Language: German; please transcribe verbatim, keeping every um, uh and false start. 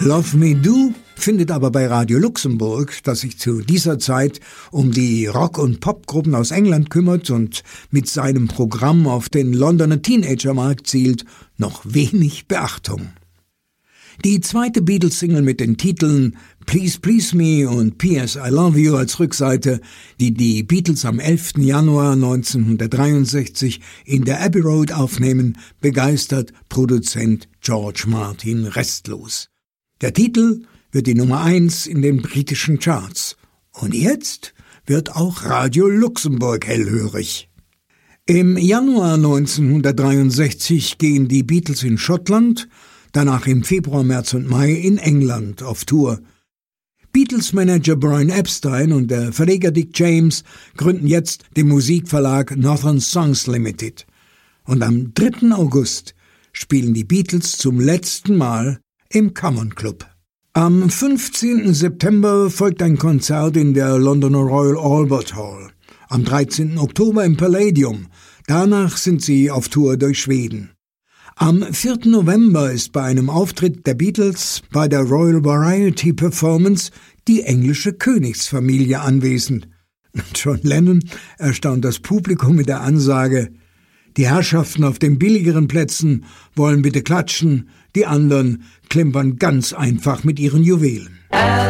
Love Me Do findet aber bei Radio Luxemburg, das sich zu dieser Zeit um die Rock- und Popgruppen aus England kümmert und mit seinem Programm auf den Londoner Teenagermarkt zielt, noch wenig Beachtung. Die zweite Beatles-Single mit den Titeln Please Please Me und P S I Love You als Rückseite, die die Beatles am elften Januar neunzehnhundertdreiundsechzig in der Abbey Road aufnehmen, begeistert Produzent George Martin restlos. Der Titel wird die Nummer eins in den britischen Charts. Und jetzt wird auch Radio Luxemburg hellhörig. Im Januar neunzehnhundertdreiundsechzig gehen die Beatles in Schottland, danach im Februar, März und Mai in England auf Tour. Beatles-Manager Brian Epstein und der Verleger Dick James gründen jetzt den Musikverlag Northern Songs Limited. Und am dritten August spielen die Beatles zum letzten Mal im Common Club. Am fünfzehnten September folgt ein Konzert in der Londoner Royal Albert Hall. Am dreizehnten Oktober im Palladium. Danach sind sie auf Tour durch Schweden. Am vierten November ist bei einem Auftritt der Beatles bei der Royal Variety Performance die englische Königsfamilie anwesend. John Lennon erstaunt das Publikum mit der Ansage: Die Herrschaften auf den billigeren Plätzen wollen bitte klatschen, die anderen klimpern ganz einfach mit ihren Juwelen.